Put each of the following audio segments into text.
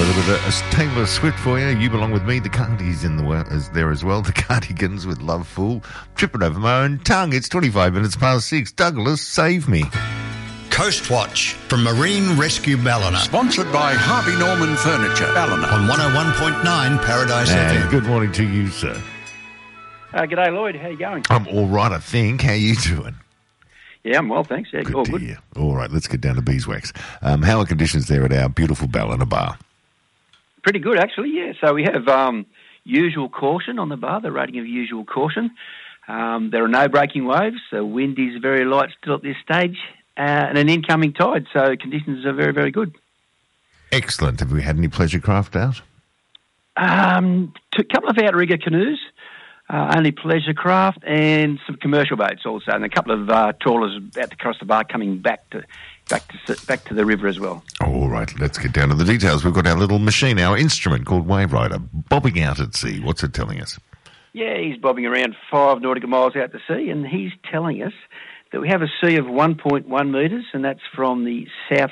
little bit of Taylor Swift for you. You Belong With Me. The Cardies is there as well. The Cardigans with Love Fool. Tripping over my own tongue. It's 25 minutes past 6. Douglas, save me. Coast Watch from Marine Rescue Ballina. Sponsored by Harvey Norman Furniture, Ballina. On 101.9 Paradise FM. Good morning to you, sir. G'day, Lloyd. How you going? I'm all right, I think. How you doing? Yeah, I'm well, thanks. Yeah, all good. Hear. All right, let's get down to beeswax. How are conditions there at our beautiful Ballina Bar? Pretty good, actually, yeah. So we have usual caution on the bar, the rating of usual caution. There are no breaking waves. The wind is very light still at this stage, and an incoming tide, so conditions are very, very good. Excellent. Have we had any pleasure craft out? A couple of outrigger canoes, only pleasure craft, and some commercial boats also, and a couple of trawlers out across the bar coming back to the river as well. All right, let's get down to the details. We've got our little machine, our instrument called Wave Rider, bobbing out at sea. What's it telling us? Yeah, he's bobbing around 5 nautical miles out to sea, and he's telling us that we have a sea of 1.1 metres, and that's from the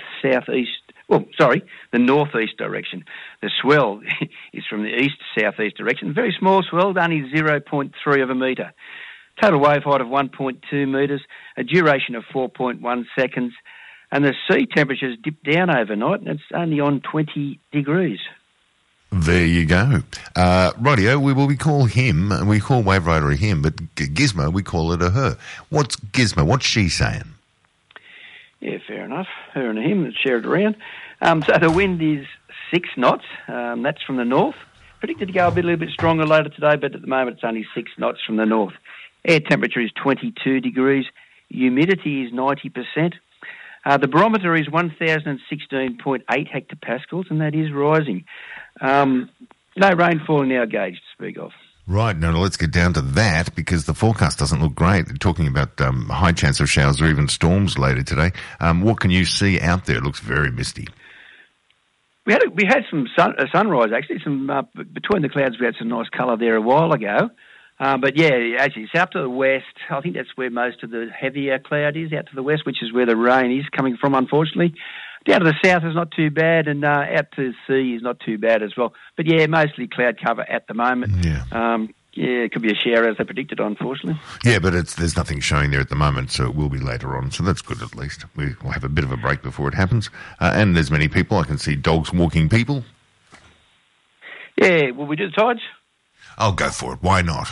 the northeast direction. The swell is from the east-southeast direction. Very small swell, only 0.3 of a metre. Total wave height of 1.2 metres, a duration of 4.1 seconds, and the sea temperature's dipped down overnight, and it's only on 20 degrees. There you go. Rightio, we call him, and we call Wave Rider a him, but Gizmo, we call it a her. What's Gizmo? What's she saying? Yeah, fair enough. Her and him, share it around. So the wind is 6 knots. That's from the north. Predicted to go a little bit stronger later today, but at the moment it's only 6 knots from the north. Air temperature is 22 degrees. Humidity is 90%. The barometer is 1,016.8 hectopascals, and that is rising. No rainfall in our gauge to speak of. Right, now let's get down to that because the forecast doesn't look great. They're talking about high chance of showers or even storms later today. What can you see out there? It looks very misty. We had some sunrise, actually. Between the clouds, we had some nice colour there a while ago. But yeah, actually, it's out to the west. I think that's where most of the heavier cloud is, out to the west, which is where the rain is coming from, unfortunately. Down to the south is not too bad, and out to the sea is not too bad as well. But yeah, mostly cloud cover at the moment. Yeah. It could be a shower as they predicted, unfortunately. Yeah, but there's nothing showing there at the moment, so it will be later on. So that's good at least. We'll have a bit of a break before it happens. And there's many people. I can see dogs walking people. Yeah, will we do the tides? I'll go for it. Why not?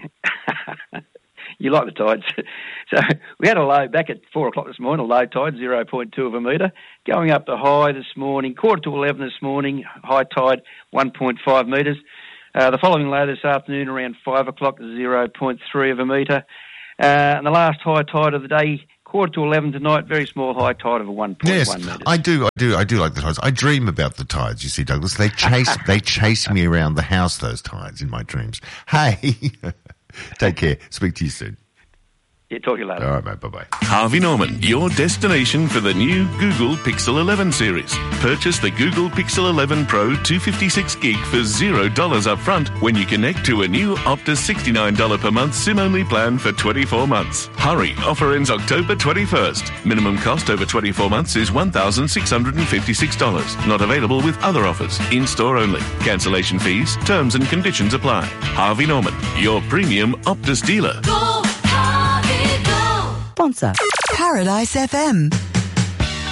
You like the tides. So we had a low back at 4 o'clock this morning, a low tide, 0.2 of a metre. Going up the high this morning, 10:45 this morning, high tide, 1.5 metres. The following low this afternoon, around 5 o'clock, 0.3 of a metre. And the last high tide of the day, 10:45 tonight, very small high tide of a 1.1 metres. Yes, I do like the tides. I dream about the tides, you see, Douglas. They chase me around the house, those tides, in my dreams. Hey, take care. Speak to you soon. Yeah, talk to you later. All right, mate. Bye-bye. Harvey Norman, your destination for the new Google Pixel 11 series. Purchase the Google Pixel 11 Pro 256 gig for $0 up front when you connect to a new Optus $69 per month SIM-only plan for 24 months. Hurry, offer ends October 21st. Minimum cost over 24 months is $1,656. Not available with other offers. In-store only. Cancellation fees, terms and conditions apply. Harvey Norman, your premium Optus dealer. Sponsor Paradise FM.